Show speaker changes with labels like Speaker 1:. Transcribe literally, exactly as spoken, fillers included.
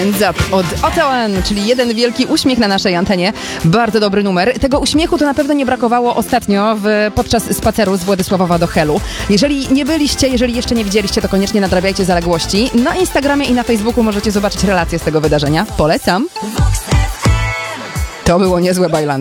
Speaker 1: Hands Up od O T O N, czyli jeden wielki uśmiech na naszej antenie. Bardzo dobry numer. Tego uśmiechu to na pewno nie brakowało ostatnio w, podczas spaceru z Władysławowa do Helu. Jeżeli nie byliście, jeżeli jeszcze nie widzieliście, to koniecznie nadrabiajcie zaległości. Na Instagramie i na Facebooku możecie zobaczyć relacje z tego wydarzenia. Polecam. To było niezłe bajland.